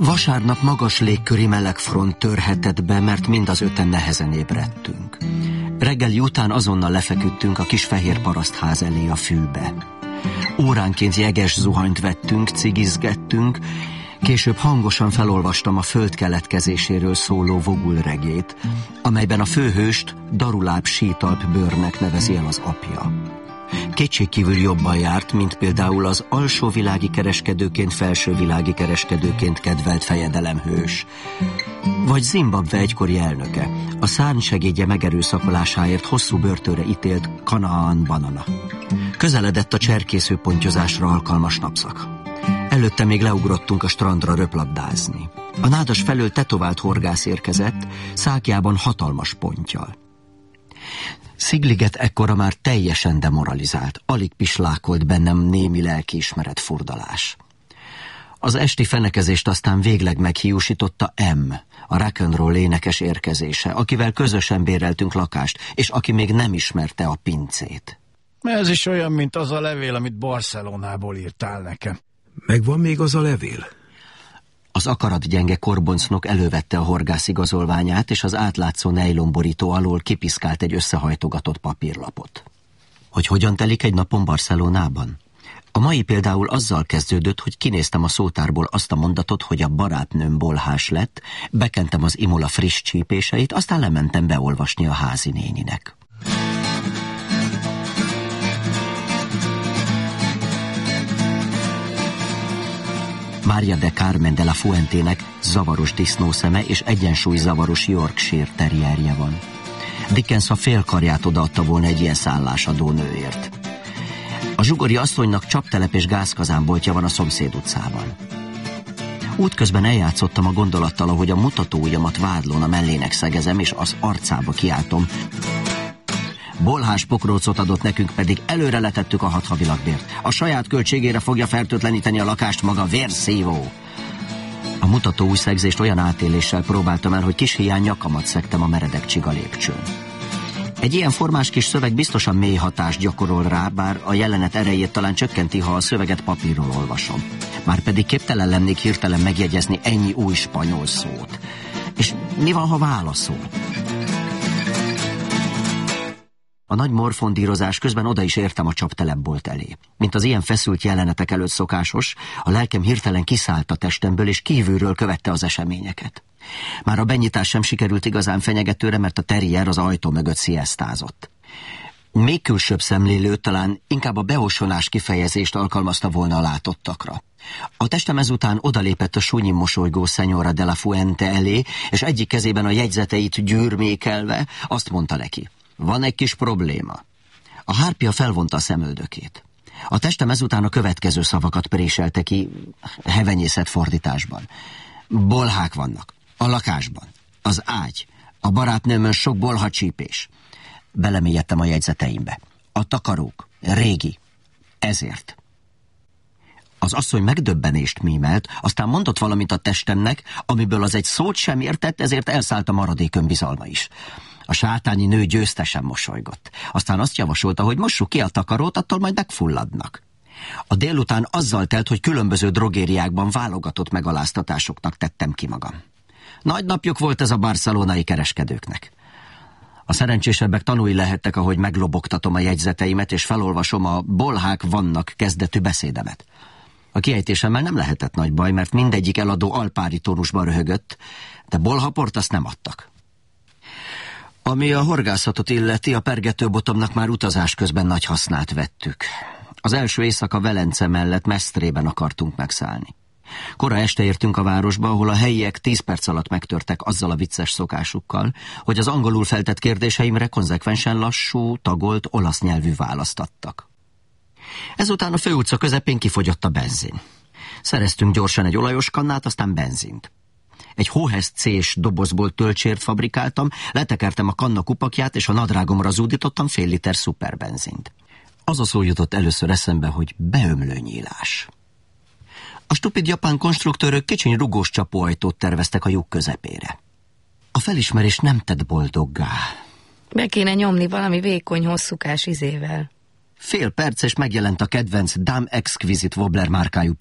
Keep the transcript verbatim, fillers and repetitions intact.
Vasárnap magas légköri melegfront törhetett be, mert mind az öten nehezen ébredtünk. Reggeli után azonnal lefeküdtünk a kis fehér parasztház elé a fűbe. Óránként jeges zuhanyt vettünk, cigizgettünk, később hangosan felolvastam a föld keletkezéséről szóló vogulregét, amelyben a főhőst Daruláb Sítalp Bőrnek nevezi el az apja. Kétségkívül jobban járt, mint például az alsóvilági kereskedőként, felsővilági kereskedőként kedvelt fejedelemhős. Vagy Zimbabwe egykori elnöke, a szárnysegédje megerőszakolásáért hosszú börtönre ítélt Kanaan Banana. Közeledett a cserkésző pontyozásra alkalmas napszak. Előtte még leugrottunk a strandra röplabdázni. A nádas felől tetovált horgász érkezett, szákjában hatalmas ponttyal. Szigliget ekkora már teljesen demoralizált, alig pislákolt bennem némi lelkiismeret furdalás. Az esti fenekezést aztán végleg meghiúsította M, a rock'n'roll énekes érkezése, akivel közösen béreltünk lakást, és aki még nem ismerte a pincét. Ez is olyan, mint az a levél, amit Barcelonából írtál nekem. Megvan még az a levél? Az akaratgyenge korboncnok elővette a horgász igazolványát, és az átlátszó nejlonborító alól kipiszkált egy összehajtogatott papírlapot. Hogy hogyan telik egy napon Barcelonában? A mai például azzal kezdődött, hogy kinéztem a szótárból azt a mondatot, hogy a barátnőm bolhás lett, bekentem az Imola friss csípéseit, aztán lementem beolvasni a házi néninek. Maria de Carmen de la Fuentének zavaros disznószeme és egyensúlyzavaros Yorkshire terrierje van. Dickens a fél karját odaadta volna egy ilyen szállásadó nőért. A zsugori asszonynak csaptelep és gázkazánboltja van a szomszéd utcában. Útközben eljátszottam a gondolattal, ahogy a mutatóujjamat vádlón a mellének szegezem, és az arcába kiáltom. Bolhás pokrócot adott, nekünk pedig előre letettük a hat havi lakbért. A saját költségére fogja fertőtleníteni a lakást maga vérszívó. A mutató új szegzést olyan átéléssel próbáltam el, hogy kis hiány nyakamat szektem a meredek csiga lépcsőn. Egy ilyen formás kis szöveg biztosan mély hatást gyakorol rá, bár a jelenet erejét talán csökkenti, ha a szöveget papírról olvasom. Márpedig képtelen lennék hirtelen megjegyezni ennyi új spanyol szót. És mi van, ha válaszol? A nagy morfondírozás közben oda is értem a csaptelepbolt elé. Mint az ilyen feszült jelenetek előtt szokásos, a lelkem hirtelen kiszállt a testemből, és kívülről követte az eseményeket. Már a benyitás sem sikerült igazán fenyegetőre, mert a terrier az ajtó mögött sziasztázott. Még külsőbb szemlélő talán inkább a beosonás kifejezést alkalmazta volna a látottakra. A testem ezután odalépett a súnyin mosolygó Señora de la Fuente elé, és egyik kezében a jegyzeteit gyűrmékelve azt mondta neki. Van egy kis probléma. A hárpia felvonta a szemöldökét. A testem ezután a következő szavakat préselte ki hevenyészet fordításban. Bolhák vannak. A lakásban. Az ágy. A barátnőmön sok bolha csípés. Belemélyedtem a jegyzeteimbe. A takarók. Régi. Ezért. Az asszony megdöbbenést mímelt, aztán mondott valamit a testemnek, amiből az egy szót sem értett, ezért elszállt a maradék önbizalma is. A sátányi nő győztesen mosolygott. Aztán azt javasolta, hogy mossuk ki a takarót, attól majd megfulladnak. A délután azzal telt, hogy különböző drogériákban válogatott megaláztatásoknak tettem ki magam. Nagy napjuk volt ez a barcelonai kereskedőknek. A szerencsésebbek tanúi lehettek, ahogy meglobogtatom a jegyzeteimet, és felolvasom a bolhák vannak kezdetű beszédemet. A kiejtésemmel nem lehetett nagy baj, mert mindegyik eladó alpári tónusban röhögött, de bolhaport azt nem adtak. Ami a horgászatot illeti, a pergetőbotomnak már utazás közben nagy hasznát vettük. Az első éjszaka Velence mellett Mestrében akartunk megszállni. Kora este értünk a városba, ahol a helyiek tíz perc alatt megtörtek azzal a vicces szokásukkal, hogy az angolul feltett kérdéseimre konzekvensen lassú, tagolt, olasz nyelvű választ adtak. Ezután a főutca közepén kifogyott a benzin. Szereztünk gyorsan egy olajos kannát, aztán benzint. Egy Hóhez C-s dobozból töltsért fabrikáltam, letekertem a kanna kupakját, és a nadrágomra zúdítottam fél liter szuperbenzint. Az a szó jutott először eszembe, hogy beömlőnyílás. A stupid japán konstruktőrök kicsiny rugós csapóajtót terveztek a lyuk közepére. A felismerés nem tett boldoggá. Be kéne nyomni valami vékony, hosszúkás izével. Fél perc, és megjelent a kedvenc Dame Exquisite Wobbler márkájú